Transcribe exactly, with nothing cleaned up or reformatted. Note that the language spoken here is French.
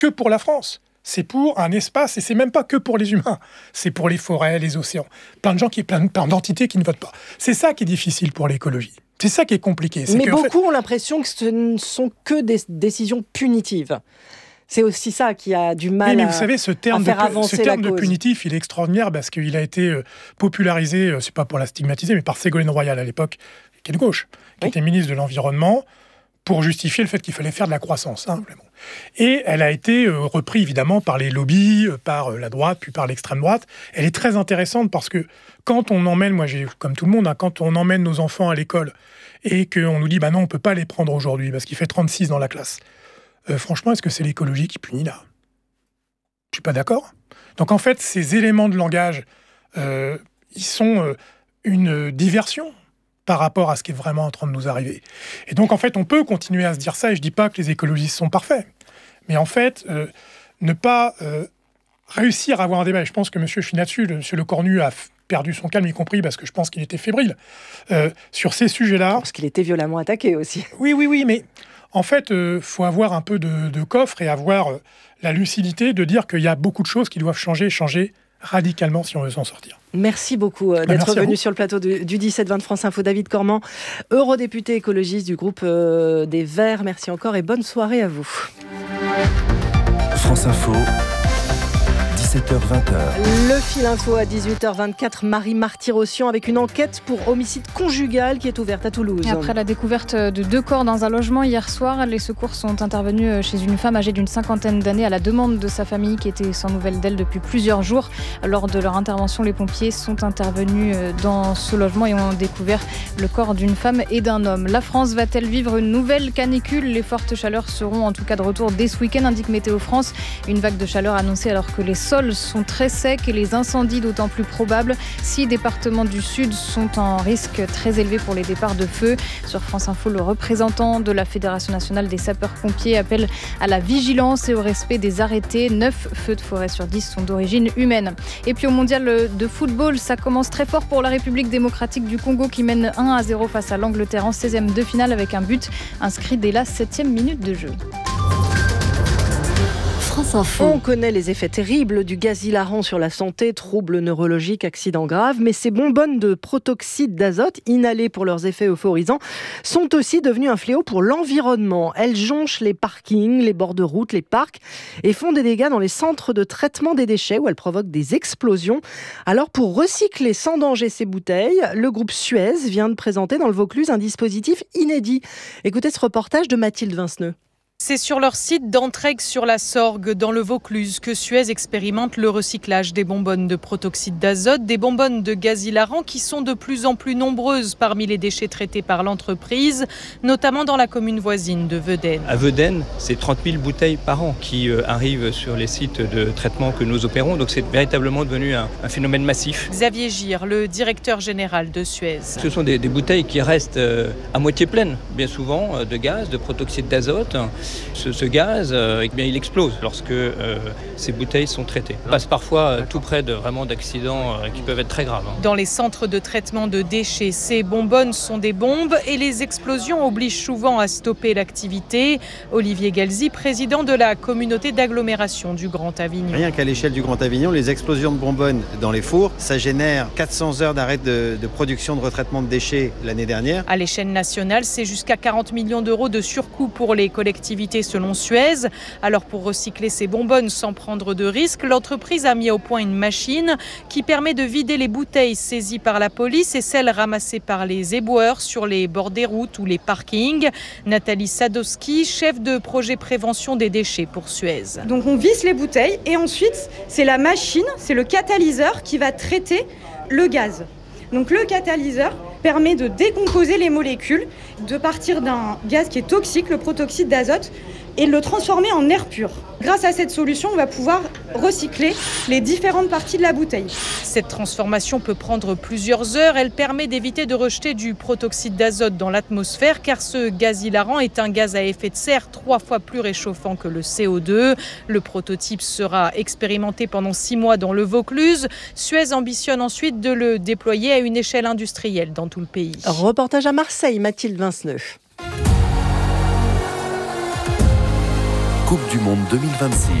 que pour la France. C'est pour un espace, et c'est même pas que pour les humains. C'est pour les forêts, les océans. Plein de gens, qui, plein, plein d'entités qui ne votent pas. C'est ça qui est difficile pour l'écologie. C'est ça qui est compliqué. C'est Mais que, beaucoup en fait, ont l'impression que ce ne sont que des décisions punitives. C'est aussi ça qui a du mal oui, mais à, vous savez, ce terme, à faire de, avancer ce terme la de cause. punitif, il est extraordinaire parce qu'il a été euh, popularisé, euh, c'est pas pour la stigmatiser, mais par Ségolène Royal à l'époque, qui est de gauche, qui oui. était ministre de l'Environnement, pour justifier le fait qu'il fallait faire de la croissance. Hein, vraiment. Et elle a été euh, reprise évidemment par les lobbies, euh, par euh, la droite, puis par l'extrême droite. Elle est très intéressante parce que quand on emmène, moi j'ai comme tout le monde, hein, quand on emmène nos enfants à l'école et qu'on nous dit bah non, on peut pas les prendre aujourd'hui parce qu'il fait trente-six dans la classe. Euh, franchement, est-ce que c'est l'écologie qui punit là ? Je suis pas d'accord. Donc en fait, ces éléments de langage, euh, ils sont euh, une diversion par rapport à ce qui est vraiment en train de nous arriver. Et donc, en fait, on peut continuer à se dire ça, et je ne dis pas que les écologistes sont parfaits, mais en fait, euh, ne pas euh, réussir à avoir un débat, et je pense que M. Finatsu, M. Lecornu a f- perdu son calme, y compris parce que je pense qu'il était fébrile, euh, sur ces sujets-là. Parce qu'il était violemment attaqué aussi. Oui, oui, oui, mais en fait, il euh, faut avoir un peu de, de coffre et avoir euh, la lucidité de dire qu'il y a beaucoup de choses qui doivent changer, changer radicalement si on veut s'en sortir. Merci beaucoup euh, d'être bah, venu sur le plateau du, du dix-sept vingt de France Info. David Cormand, eurodéputé écologiste du groupe euh, des Verts. Merci encore et bonne soirée à vous. France Info, dix-sept heures vingt. Le fil info à dix-huit heures vingt-quatre, Marie Marty-Rossian avec une enquête pour homicide conjugal qui est ouverte à Toulouse. Et après la découverte de deux corps dans un logement hier soir, les secours sont intervenus chez une femme âgée d'une cinquantaine d'années à la demande de sa famille qui était sans nouvelles d'elle depuis plusieurs jours. Lors de leur intervention, les pompiers sont intervenus dans ce logement et ont découvert le corps d'une femme et d'un homme. La France va-t-elle vivre une nouvelle canicule ? Les fortes chaleurs seront en tout cas de retour dès ce week-end, indique Météo France. Une vague de chaleur annoncée alors que les sols sont très secs et les incendies d'autant plus probables. Six départements du Sud sont en risque très élevé pour les départs de feu. Sur France Info, le représentant de la Fédération nationale des sapeurs-pompiers appelle à la vigilance et au respect des arrêtés. Neuf feux de forêt sur dix sont d'origine humaine. Et puis au mondial de football, ça commence très fort pour la République démocratique du Congo qui mène un à zéro face à l'Angleterre en seizième de finale avec un but inscrit dès la septième minute de jeu. France Info. On connaît les effets terribles du gaz hilarant sur la santé, troubles neurologiques, accidents graves, mais ces bonbonnes de protoxyde d'azote, inhalées pour leurs effets euphorisants, sont aussi devenues un fléau pour l'environnement. Elles jonchent les parkings, les bords de route, les parcs et font des dégâts dans les centres de traitement des déchets où elles provoquent des explosions. Alors pour recycler sans danger ces bouteilles, le groupe Suez vient de présenter dans le Vaucluse un dispositif inédit. Écoutez ce reportage de Mathilde Vinceneux. C'est sur leur site d'Entraigues-sur-la-Sorgue, dans le Vaucluse, que Suez expérimente le recyclage des bonbonnes de protoxyde d'azote, des bonbonnes de gaz hilarant qui sont de plus en plus nombreuses parmi les déchets traités par l'entreprise, notamment dans la commune voisine de Veden. À Veden, c'est trente mille bouteilles par an qui euh, arrivent sur les sites de traitement que nous opérons, donc c'est véritablement devenu un, un phénomène massif. Xavier Gire, le directeur général de Suez. Ce sont des, des bouteilles qui restent euh, à moitié pleines, bien souvent, euh, de gaz, de protoxyde d'azote. Ce, ce gaz, euh, eh bien, il explose lorsque euh, ces bouteilles sont traitées. On passe parfois euh, tout près de, vraiment d'accidents euh, qui peuvent être très graves. Hein. Dans les centres de traitement de déchets, ces bonbonnes sont des bombes et les explosions obligent souvent à stopper l'activité. Olivier Galzi, président de la communauté d'agglomération du Grand Avignon. Rien qu'à l'échelle du Grand Avignon, les explosions de bonbonnes dans les fours, ça génère quatre cents heures d'arrêt de, de production de retraitement de déchets l'année dernière. À l'échelle nationale, c'est jusqu'à quarante millions d'euros de surcoût pour les collectivités selon Suez. Alors pour recycler ces bonbonnes sans prendre de risques, l'entreprise a mis au point une machine qui permet de vider les bouteilles saisies par la police et celles ramassées par les éboueurs sur les bords des routes ou les parkings. Nathalie Sadowski, chef de projet prévention des déchets pour Suez. Donc on visse les bouteilles et ensuite c'est la machine, c'est le catalyseur qui va traiter le gaz. Donc le catalyseur permet de décomposer les molécules, de partir d'un gaz qui est toxique, le protoxyde d'azote, et de le transformer en air pur. Grâce à cette solution, on va pouvoir recycler les différentes parties de la bouteille. Cette transformation peut prendre plusieurs heures. Elle permet d'éviter de rejeter du protoxyde d'azote dans l'atmosphère, car ce gaz hilarant est un gaz à effet de serre trois fois plus réchauffant que le C O deux. Le prototype sera expérimenté pendant six mois dans le Vaucluse. Suez ambitionne ensuite de le déployer à une échelle industrielle dans tout le pays. Reportage à Marseille, Mathilde Vinceneux. Coupe du Monde deux mille vingt-six.